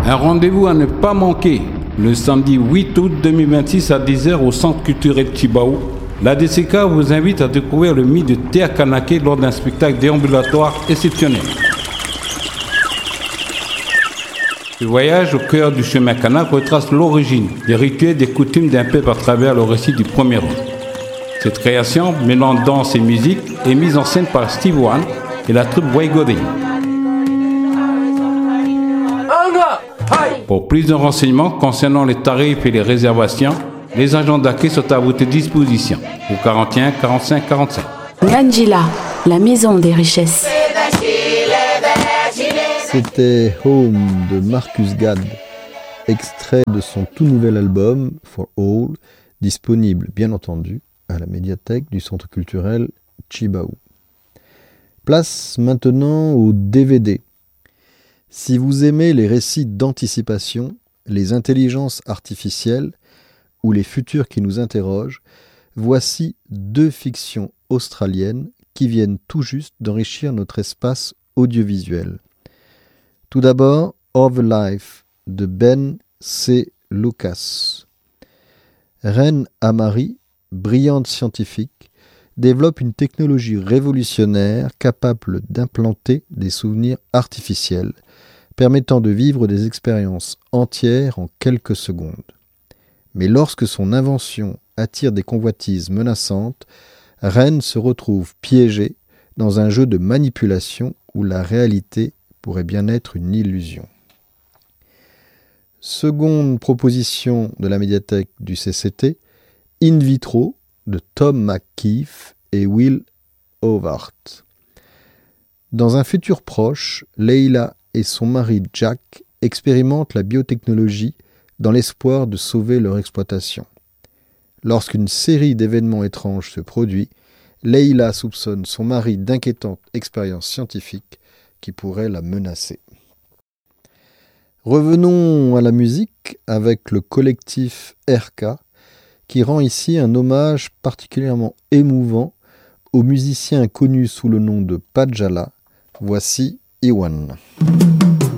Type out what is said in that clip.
Un rendez-vous à ne pas manquer. Le samedi 8 août 2026 à 10h au Centre culturel Tchibao. La DCK vous invite à découvrir le mythe de Théa Kanaké lors d'un spectacle déambulatoire exceptionnel. Ce voyage au cœur du chemin Kanak retrace l'origine, des rituels, des coutumes d'un peuple à travers le récit du premier homme. Cette création, mêlant danse et musique, est mise en scène par Steve Wan et la troupe Waigode. Pour plus de renseignements concernant les tarifs et les réservations, les agents d'accueil sont à votre disposition au 41 45 45. Ngandjila, la maison des richesses. C'était Home de Marcus Gad, extrait de son tout nouvel album For All, disponible bien entendu à la médiathèque du Centre culturel Tchibao. Place maintenant au DVD. Si vous aimez les récits d'anticipation, les intelligences artificielles ou les futurs qui nous interrogent, voici 2 fictions australiennes qui viennent tout juste d'enrichir notre espace audiovisuel. Tout d'abord, Of Life de Ben C. Lucas. Reine Amari, brillante scientifique, développe une technologie révolutionnaire capable d'implanter des souvenirs artificiels, permettant de vivre des expériences entières en quelques secondes. Mais lorsque son invention attire des convoitises menaçantes, Ren se retrouve piégée dans un jeu de manipulation où la réalité pourrait bien être une illusion. Seconde proposition de la médiathèque du CCT, In Vitro de Tom McKeefe et Will Howard. Dans un futur proche, Leila et son mari Jack expérimentent la biotechnologie dans l'espoir de sauver leur exploitation. Lorsqu'une série d'événements étranges se produit, Leila soupçonne son mari d'inquiétantes expériences scientifiques qui pourraient la menacer. Revenons à la musique avec le collectif RK qui rend ici un hommage particulièrement émouvant aux musiciens connus sous le nom de Pajala. Voici Iwan.